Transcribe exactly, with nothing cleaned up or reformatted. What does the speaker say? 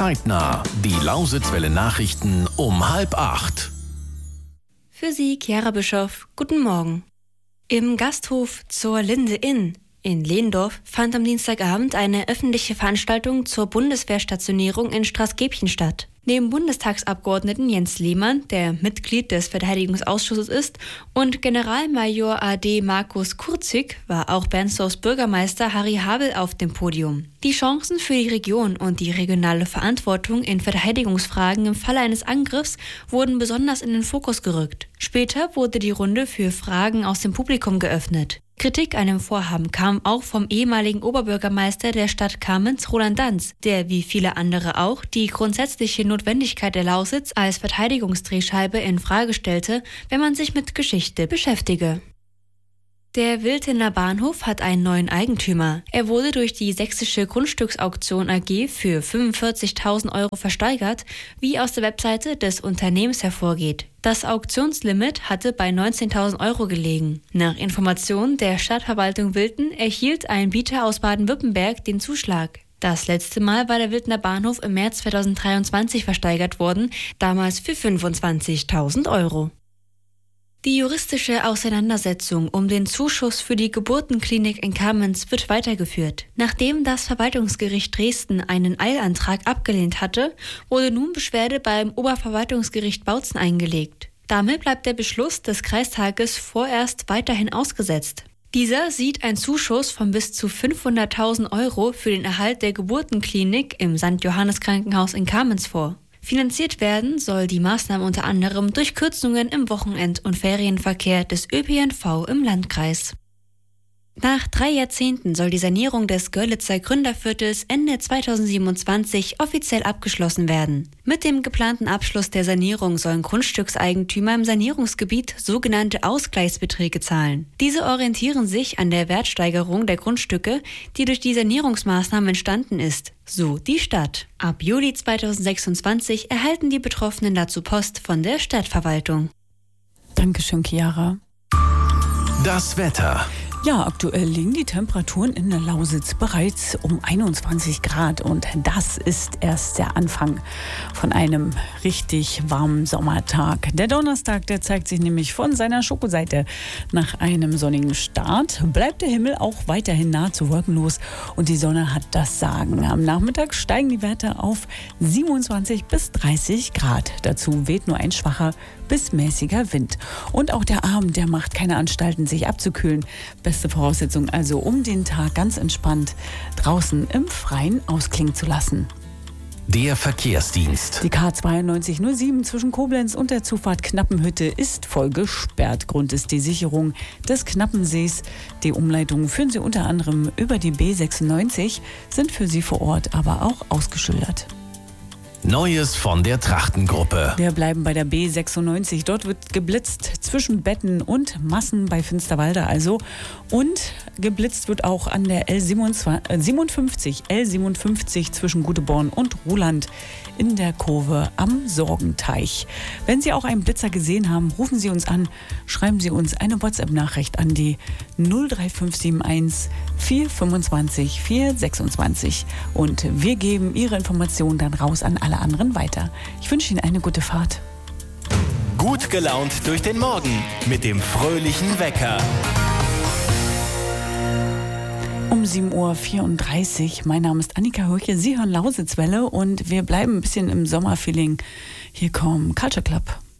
Zeitnah. Die Lausitzwelle Nachrichten um halb acht. Für Sie, Chiara Bischoff, guten Morgen. Im Gasthof zur Linde Inn in Lehndorf fand am Dienstagabend eine öffentliche Veranstaltung zur Bundeswehrstationierung in Straßgebchen statt. Neben Bundestagsabgeordneten Jens Lehmann, der Mitglied des Verteidigungsausschusses ist, und Generalmajor A D Markus Kurzig war auch Bernsdorfs Bürgermeister Harry Habel auf dem Podium. Die Chancen für die Region und die regionale Verantwortung in Verteidigungsfragen im Falle eines Angriffs wurden besonders in den Fokus gerückt. Später wurde die Runde für Fragen aus dem Publikum geöffnet. Kritik an dem Vorhaben kam auch vom ehemaligen Oberbürgermeister der Stadt Kamenz, Roland Danz, der wie viele andere auch die grundsätzliche Notwendigkeit der Lausitz als Verteidigungsdrehscheibe in Frage stellte, wenn man sich mit Geschichte beschäftige. Der Wiltener Bahnhof hat einen neuen Eigentümer. Er wurde durch die Sächsische Grundstücksauktion A G für fünfundvierzigtausend Euro versteigert, wie aus der Webseite des Unternehmens hervorgeht. Das Auktionslimit hatte bei neunzehntausend Euro gelegen. Nach Informationen der Stadtverwaltung Wilten erhielt ein Bieter aus Baden-Württemberg den Zuschlag. Das letzte Mal war der Wiltener Bahnhof im März zweitausenddreiundzwanzig versteigert worden, damals für fünfundzwanzigtausend Euro. Die juristische Auseinandersetzung um den Zuschuss für die Geburtenklinik in Kamenz wird weitergeführt. Nachdem das Verwaltungsgericht Dresden einen Eilantrag abgelehnt hatte, wurde nun Beschwerde beim Oberverwaltungsgericht Bautzen eingelegt. Damit bleibt der Beschluss des Kreistages vorerst weiterhin ausgesetzt. Dieser sieht einen Zuschuss von bis zu fünfhunderttausend Euro für den Erhalt der Geburtenklinik im Sankt Johannes Krankenhaus in Kamenz vor. Finanziert werden soll die Maßnahme unter anderem durch Kürzungen im Wochenend- und Ferienverkehr des Ö P N V im Landkreis. Nach drei Jahrzehnten soll die Sanierung des Görlitzer Gründerviertels Ende zweitausendsiebenundzwanzig offiziell abgeschlossen werden. Mit dem geplanten Abschluss der Sanierung sollen Grundstückseigentümer im Sanierungsgebiet sogenannte Ausgleichsbeträge zahlen. Diese orientieren sich an der Wertsteigerung der Grundstücke, die durch die Sanierungsmaßnahmen entstanden ist, so die Stadt. Ab Juli zweitausendsechsundzwanzig erhalten die Betroffenen dazu Post von der Stadtverwaltung. Dankeschön, Chiara. Das Wetter. Ja, aktuell liegen die Temperaturen in der Lausitz bereits um einundzwanzig Grad und das ist erst der Anfang von einem richtig warmen Sommertag. Der Donnerstag, der zeigt sich nämlich von seiner Schokoseite. Nach einem sonnigen Start bleibt der Himmel auch weiterhin nahezu wolkenlos und die Sonne hat das Sagen. Am Nachmittag steigen die Werte auf siebenundzwanzig bis dreißig Grad. Dazu weht nur ein schwacher bis mäßiger Wind. Und auch der Abend, der macht keine Anstalten, sich abzukühlen. Beste Voraussetzung also, um den Tag ganz entspannt draußen im Freien ausklingen zu lassen. Der Verkehrsdienst. Die K zweiundneunzig null sieben zwischen Koblenz und der Zufahrt Knappenhütte ist voll gesperrt. Grund ist die Sicherung des Knappensees. Die Umleitungen führen Sie unter anderem über die B sechsundneunzig, sind für Sie vor Ort aber auch ausgeschildert. Neues von der Trachtengruppe. Wir bleiben bei der B sechsundneunzig. Dort wird geblitzt zwischen Betten und Massen bei Finsterwalde also. Und geblitzt wird auch an der L siebenundfünfzig, L siebenundfünfzig zwischen Guteborn und Ruhland in der Kurve am Sorgenteich. Wenn Sie auch einen Blitzer gesehen haben, rufen Sie uns an, schreiben Sie uns eine WhatsApp-Nachricht an die null drei fünf sieben eins vier fünfundzwanzig vier sechsundzwanzig und wir geben Ihre Informationen dann raus an alle anderen weiter. Ich wünsche Ihnen eine gute Fahrt. Gut gelaunt durch den Morgen mit dem fröhlichen Wecker. Um sieben Uhr vierunddreißig. Mein Name ist Annika Hürche. Sie hören Lausitzwelle und wir bleiben ein bisschen im Sommerfeeling. Hier kommt Culture Club.